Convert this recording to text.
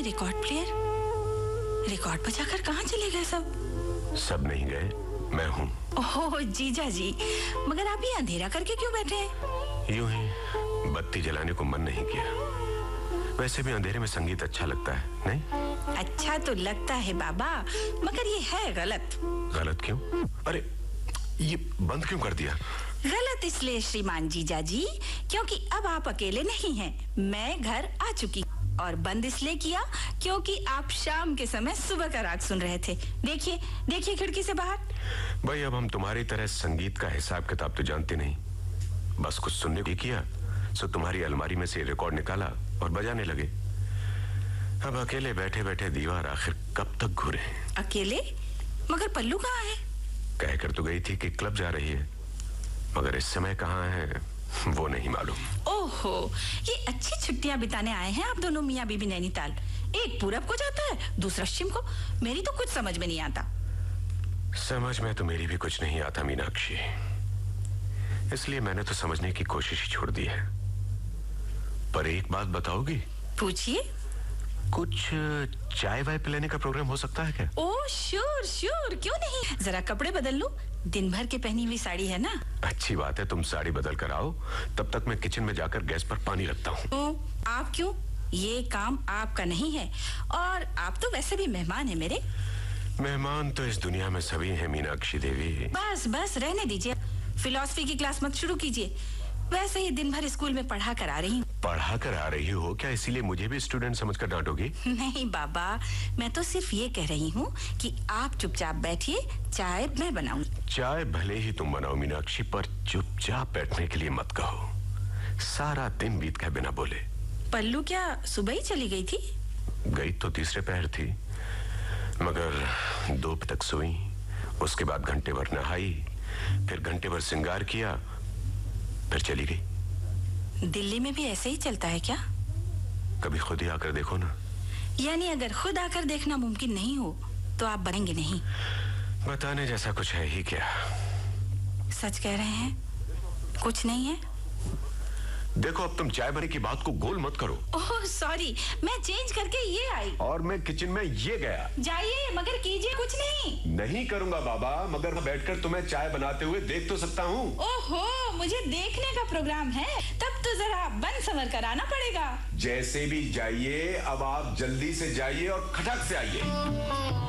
Record player? Record बजाकर कहाँ चले गए सब? सब नहीं गए, मैं हूँ। ओह जीजा जी, मगर आप ये अंधेरा करके क्यों बैठे हैं? यूं ही बत्ती जलाने को मन नहीं किया। वैसे भी अंधेरे में संगीत अच्छा लगता है, नहीं? अच्छा तो लगता है बाबा, मगर ये है गलत। गलत क्यों? अरे ये बंद क्यों कर दिया? गलत इसलिए श्रीमान जीजा जी, क्योंकि अब आप अकेले नहीं हैं। मैं घर आ चुकी, और बंद इसलिए किया क्योंकि आप शाम के समय सुबह का राग सुन रहे थे। देखिए देखिए खिड़की से बाहर। भाई अब हम तुम्हारी तरह संगीत का हिसाब किताब तो जानते नहीं, बस कुछ सुनने भी किया सो तुम्हारी अलमारी में से रिकॉर्ड निकाला और बजाने लगे। अब अकेले बैठे बैठे दीवार आखिर कब तक घूरे? अकेले? मगर पल्लू कहाँ है? कहकर तो गई थी कि क्लब जा रही है, मगर इस समय कहाँ है वो नहीं मालूम। ओहो, ये अच्छी छुट्टियां बिताने आए हैं आप दोनों मियाँ बीबी नैनीताल। एक पूरब को जाता है, दूसरा पश्चिम को। मेरी तो कुछ समझ में नहीं आता। समझ में तो मेरी भी कुछ नहीं आता मीनाक्षी, इसलिए मैंने तो समझने की कोशिश ही छोड़ दी है। पर एक बात बताओगी? पूछिए। कुछ चाय वाय पिलाने का प्रोग्राम हो सकता है क्या? ओह श्योर श्योर, क्यों नहीं। जरा कपड़े बदल लो, दिन भर के पहनी हुई साड़ी है ना। अच्छी बात है, तुम साड़ी बदल कर आओ, तब तक मैं किचन में जाकर गैस पर पानी रखता हूँ। आप क्यों? ये काम आपका नहीं है, और आप तो वैसे भी मेहमान है मेरे। मेहमान तो इस दुनिया में सभी हैं मीनाक्षी देवी। बस बस रहने दीजिए, फिलॉसफी की क्लास मत शुरू कीजिए। वैसे ही दिन भर स्कूल में पढ़ा कर आ रही हूँ। पढ़ा कर आ रही हो क्या? इसीलिए मुझे भी स्टूडेंट समझकर डांटोगी? नहीं बाबा, मैं तो सिर्फ ये कह रही हूँ कि आप चुपचाप बैठिए, चाय मैं बनाऊं। चाय भले ही तुम बनाओ मीनाक्षी, पर चुपचाप बैठने के लिए मत कहो। सारा दिन बीत गया बिना बोले। पल्लू क्या सुबह ही चली गई थी? गई तो तीसरे पहर थी, मगर 2 तक सोई। उसके बाद घंटे भर नहाई, फिर घंटे भर श्रृंगार किया, फिर चली गई। दिल्ली में भी ऐसे ही चलता है क्या? कभी खुद ही आकर देखो ना। यानी अगर खुद आकर देखना मुमकिन नहीं हो तो आप बनेंगे नहीं? बताने जैसा कुछ है ही क्या? सच कह रहे हैं? कुछ नहीं है? देखो अब तुम चाय बनाने की बात को गोल मत करो। ओह सॉरी, मैं चेंज करके ये आई। और मैं किचन में ये गया। जाइए, मगर कीजिए कुछ नहीं। नहीं करूंगा बाबा, मगर मैं बैठकर तुम्हें चाय बनाते हुए देख तो सकता हूँ। ओहो, मुझे देखने का प्रोग्राम है, तब तो जरा बन संवर कर आना पड़ेगा। जैसे भी जाइए, अब आप जल्दी से जाइए और खटक से आइए।